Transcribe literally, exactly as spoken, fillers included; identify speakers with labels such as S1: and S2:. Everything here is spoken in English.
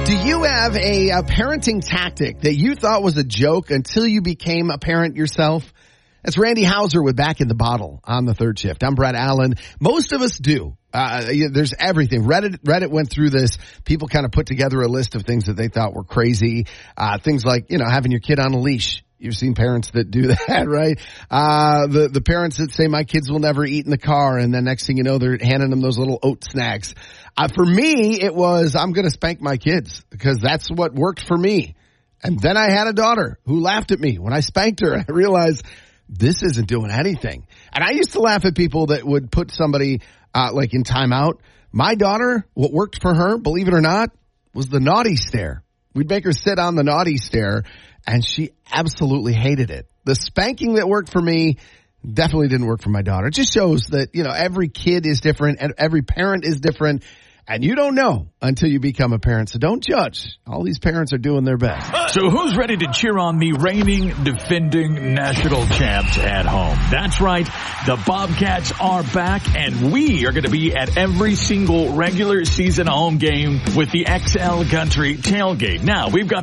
S1: Do you have a, a parenting tactic that you thought was a joke until you became a parent yourself? That's Randy Hauser with Back in the Bottle on the Third Shift. I'm Brett Allen. Most of us do. Uh, there's everything. Reddit, Reddit went through this. People kind of put together a list of things that they thought were crazy. Uh, things like, you know, having your kid on a leash. You've seen parents that do that, right? Uh, the, the parents that say my kids will never eat in the car, and then next thing you know, they're handing them those little oat snacks. Uh, for me, it was, I'm going to spank my kids because that's what worked for me. And then I had a daughter who laughed at me when I spanked her. I realized this isn't doing anything. And I used to laugh at people that would put somebody, uh, like in timeout. My daughter, what worked for her, believe it or not, was the naughty stare. We'd make her sit on the naughty stare, and she absolutely hated it. The spanking that worked for me definitely didn't work for my daughter. It just shows that, you know, every kid is different and every parent is different. And you don't know until you become a parent. So don't judge. All these parents are doing their best.
S2: So who's ready to cheer on the reigning, defending national champs at home? That's right. The Bobcats are back, and we are going to be at every single regular season home game with the X L Country Tailgate. Now, we've got